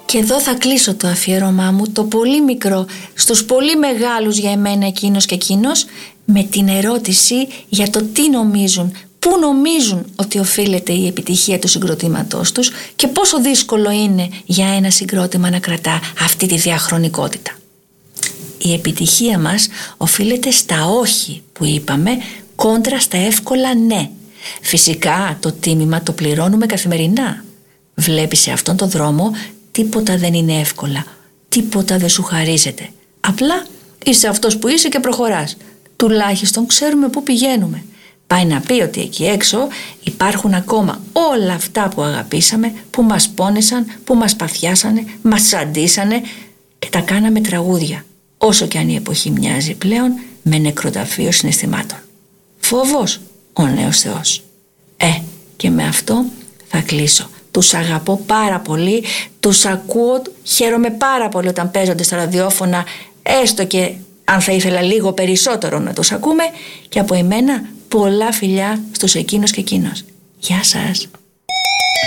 Και εδώ θα κλείσω το αφιέρωμά μου, το πολύ μικρό στους πολύ μεγάλους για εμένα εκείνος και εκείνος, με την ερώτηση για το τι νομίζουν, πού νομίζουν ότι οφείλεται η επιτυχία του συγκροτήματός τους και πόσο δύσκολο είναι για ένα συγκρότημα να κρατά αυτή τη διαχρονικότητα. Η επιτυχία μας οφείλεται στα όχι που είπαμε κόντρα στα εύκολα ναι. Φυσικά το τίμημα το πληρώνουμε καθημερινά. Βλέπεις σε αυτόν τον δρόμο τίποτα δεν είναι εύκολα, τίποτα δεν σου χαρίζεται. Απλά είσαι αυτός που είσαι και προχωράς. Τουλάχιστον ξέρουμε πού πηγαίνουμε. Πάει να πει ότι εκεί έξω υπάρχουν ακόμα όλα αυτά που αγαπήσαμε, που μας πόνεσαν, που μας παθιάσανε, μας σαντίσανε και τα κάναμε τραγούδια. Όσο και αν η εποχή μοιάζει πλέον με νεκροταφείο συναισθημάτων. Φόβος, ο νέος Θεός. Και με αυτό θα κλείσω. Τους αγαπώ πάρα πολύ, τους ακούω, χαίρομαι πάρα πολύ όταν παίζονται στα ραδιόφωνα, έστω και αν θα ήθελα λίγο περισσότερο να τους ακούμε, και από εμένα πολλά φιλιά στους εκείνους και εκείνος. Γεια σας.